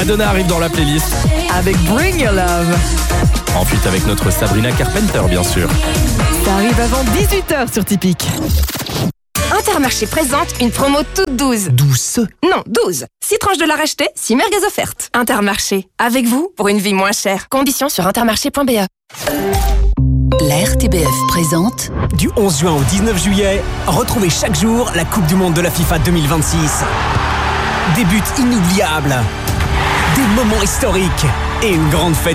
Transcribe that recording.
Madonna arrive dans la playlist. Avec Bring Your Love. Ensuite avec notre Sabrina Carpenter, bien sûr. Ça arrive avant 18h sur Typique. Intermarché présente une promo toute douce. Douce. Non, 12. 6 tranches de la racheter, 6 merguez offertes. Intermarché, avec vous pour une vie moins chère. Conditions sur intermarché.be. La RTBF présente. Du 11 juin au 19 juillet, retrouvez chaque jour la Coupe du Monde de la FIFA 2026. Des buts inoubliables, des moments historiques et une grande fête